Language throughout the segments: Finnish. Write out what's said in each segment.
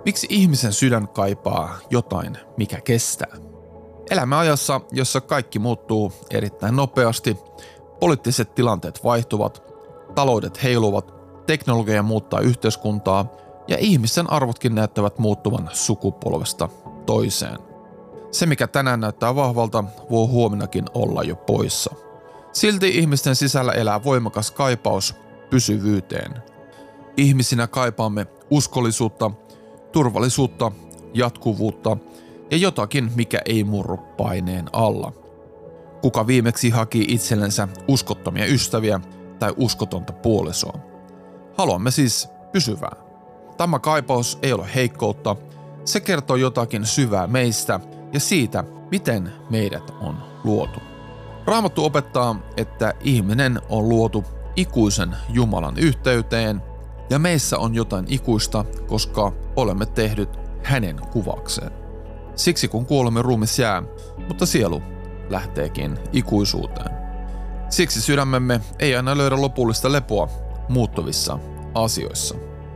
Miksi ihmisen sydän kaipaa jotain, mikä kestää? Elämme ajassa, jossa kaikki muuttuu erittäin nopeasti, poliittiset tilanteet vaihtuvat, taloudet heiluvat, teknologia muuttaa yhteiskuntaa ja ihmisten arvotkin näyttävät muuttuvan sukupolvesta toiseen. Se, mikä tänään näyttää vahvalta, voi huomennakin olla jo poissa. Silti ihmisten sisällä elää voimakas kaipaus pysyvyyteen. Ihmisinä kaipaamme uskollisuutta, turvallisuutta, jatkuvuutta ja jotakin, mikä ei murru paineen alla. Kuka viimeksi haki itsellensä uskottomia ystäviä tai uskotonta puolisoa? Haluamme siis pysyvää. Tämä kaipaus ei ole heikkoutta, se kertoo jotakin syvää meistä ja siitä, miten meidät on luotu. Raamattu opettaa, että ihminen on luotu ikuisen Jumalan yhteyteen ja meissä on jotain ikuista, koska olemme tehdyt hänen kuvakseen. Siksi kun kuolemme, ruumis jää, mutta sielu lähteekin ikuisuuteen. Siksi sydämemme ei aina löydä lopullista lepoa muuttuvissa asioissa.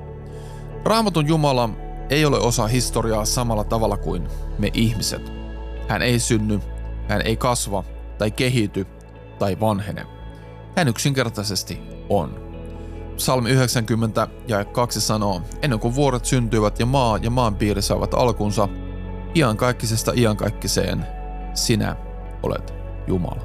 Raamatun Jumala ei ole osa historiaa samalla tavalla kuin me ihmiset. Hän ei synny, hän ei kasva tai kehity tai vanhene. Hän yksinkertaisesti on. Psalmi 90 ja 2 sanoo, ennen kuin vuoret syntyivät ja maa ja maan piiri saavat alkunsa, iankaikkisesta iankaikkiseen, sinä olet Jumala.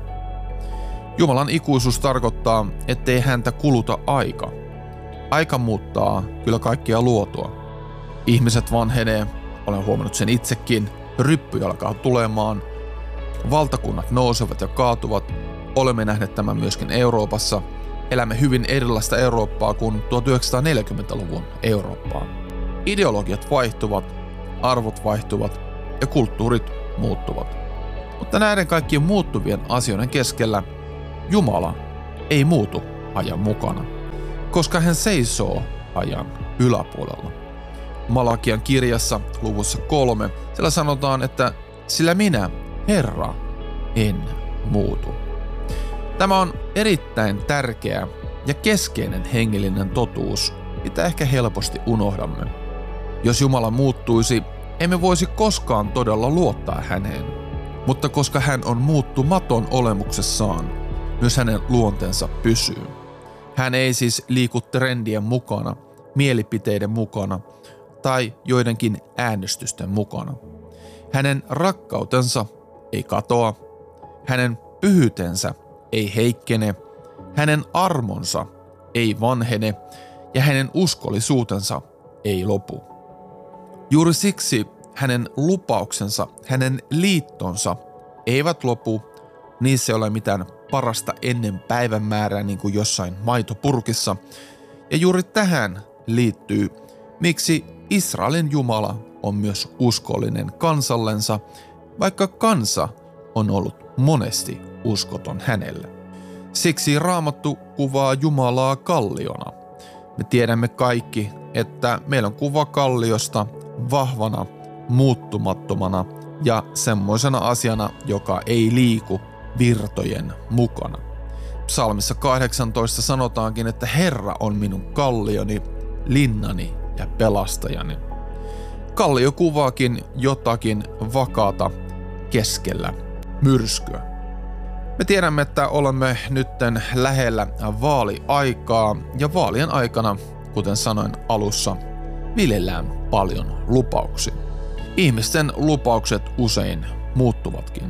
Jumalan ikuisuus tarkoittaa, ettei häntä kuluta aika. Aika muuttaa kyllä kaikkia luotua. Ihmiset vanhenee, olen huomannut sen itsekin, ryppy alkaa tulemaan, valtakunnat nousevat ja kaatuvat, olemme nähneet tämän myöskin Euroopassa, elämme hyvin erilaista Eurooppaa kuin 1940-luvun Eurooppaa. Ideologiat vaihtuvat, arvot vaihtuvat ja kulttuurit muuttuvat. Mutta näiden kaikkien muuttuvien asioiden keskellä Jumala ei muutu ajan mukana, koska hän seisoo ajan yläpuolella. Malakian kirjassa luvussa 3 siellä sanotaan, että sillä minä, Herra, en muutu. Tämä on erittäin tärkeä ja keskeinen hengellinen totuus, mitä ehkä helposti unohdamme. Jos Jumala muuttuisi, emme voisi koskaan todella luottaa häneen. Mutta koska hän on muuttumaton olemuksessaan, myös hänen luonteensa pysyy. Hän ei siis liiku trendien mukana, mielipiteiden mukana tai joidenkin äänestysten mukana. Hänen rakkautensa ei katoa, hänen pyhyytensä ei heikkene, hänen armonsa ei vanhene ja hänen uskollisuutensa ei lopu. Juuri siksi hänen lupauksensa, hänen liittonsa eivät lopu, niissä ei ole mitään parasta ennen päivämäärää niin kuin jossain maitopurkissa. Ja juuri tähän liittyy, miksi Israelin Jumala on myös uskollinen kansallensa, vaikka kansa on ollut monesti uskoton hänelle. Siksi Raamattu kuvaa Jumalaa kalliona. Me tiedämme kaikki, että meillä on kuva kalliosta vahvana, muuttumattomana ja semmoisena asiana, joka ei liiku virtojen mukana. Psalmissa 18 sanotaankin, että Herra on minun kallioni, linnani ja pelastajani. Kallio kuvaakin jotakin vakaata keskellä myrskyä. Me tiedämme, että olemme nytten lähellä vaaliaikaa ja vaalien aikana, kuten sanoin alussa, viljellään paljon lupauksia. Ihmisten lupaukset usein muuttuvatkin,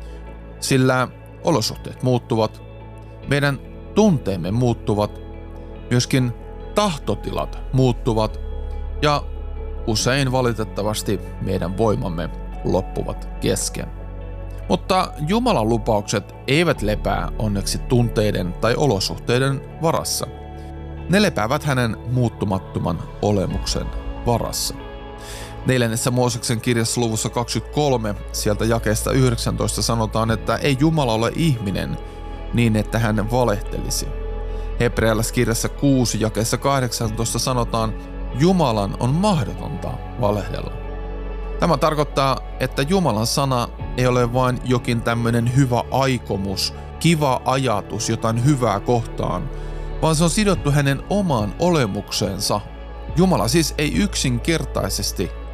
sillä olosuhteet muuttuvat, meidän tunteemme muuttuvat, myöskin tahtotilat muuttuvat ja usein valitettavasti meidän voimamme loppuvat kesken. Mutta Jumalan lupaukset eivät lepää onneksi tunteiden tai olosuhteiden varassa. Ne lepäävät hänen muuttumattoman olemuksen varassa. 4. Mooseksen kirjassa luvussa 23, sieltä jakeesta 19 sanotaan, että ei Jumala ole ihminen niin, että hän valehtelisi. Hebrealaiskirjassa 6, jakeessa 18 sanotaan, Jumalan on mahdotonta valehdella. Tämä tarkoittaa, että Jumalan sana ei ole vain jokin tämmöinen hyvä aikomus, kiva ajatus jotain hyvää kohtaan, vaan se on sidottu hänen omaan olemukseensa. Jumala siis ei yksinkertaisesti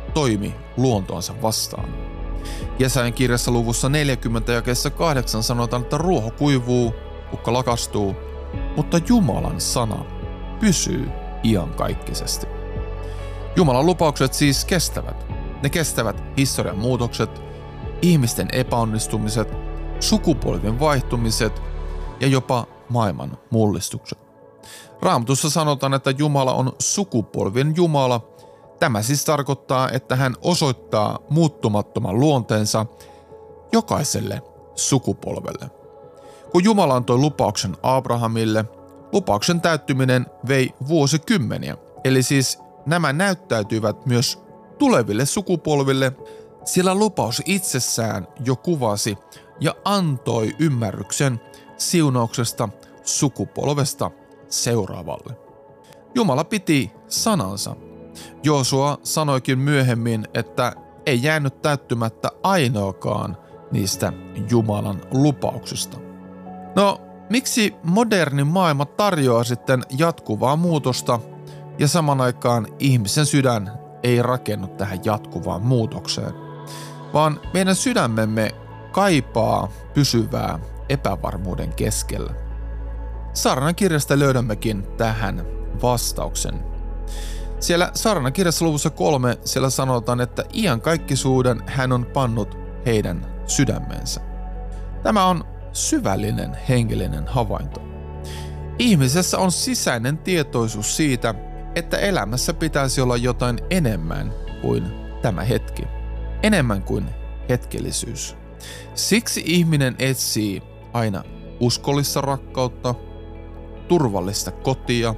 toimi luontoansa vastaan. Jesajan kirjassa luvussa 40 jakeessa 8 sanotaan, että ruoho kuivuu, kukka lakastuu, mutta Jumalan sana pysyy iankaikkisesti. Jumalan lupaukset siis kestävät. Ne kestävät historian muutokset, ihmisten epäonnistumiset, sukupolvien vaihtumiset ja jopa maailman mullistukset. Raamatussa sanotaan, että Jumala on sukupolvien Jumala. Tämä siis tarkoittaa, että hän osoittaa muuttumattoman luonteensa jokaiselle sukupolvelle. Kun Jumala antoi lupauksen Abrahamille, lupauksen täyttyminen vei vuosikymmeniä. Eli siis nämä näyttäytyivät myös tuleville sukupolville, sillä lupaus itsessään jo kuvasi ja antoi ymmärryksen siunauksesta sukupolvesta seuraavalle. Jumala piti sanansa. Joosua sanoikin myöhemmin, että ei jäänyt täyttymättä ainoakaan niistä Jumalan lupauksista. No, miksi moderni maailma tarjoaa sitten jatkuvaa muutosta ja saman aikaan ihmisen sydän ei rakennu tähän jatkuvaan muutokseen, vaan meidän sydämemme kaipaa pysyvää epävarmuuden keskellä? Saarnan kirjasta löydämmekin tähän vastauksen. Siellä Saarnan kirjassa luvussa 3 siellä sanotaan, että iankaikkisuuden hän on pannut heidän sydämensä. Tämä on syvällinen hengellinen havainto. Ihmisessä on sisäinen tietoisuus siitä, että elämässä pitäisi olla jotain enemmän kuin tämä hetki. Enemmän kuin hetkellisyys. Siksi ihminen etsii aina uskollista rakkautta, turvallista kotia,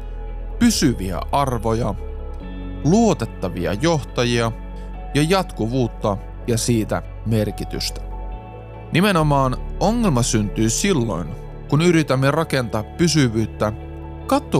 pysyviä arvoja, luotettavia johtajia ja jatkuvuutta ja siitä merkitystä. Nimenomaan ongelma syntyy silloin, kun yritämme rakentaa pysyvyyttä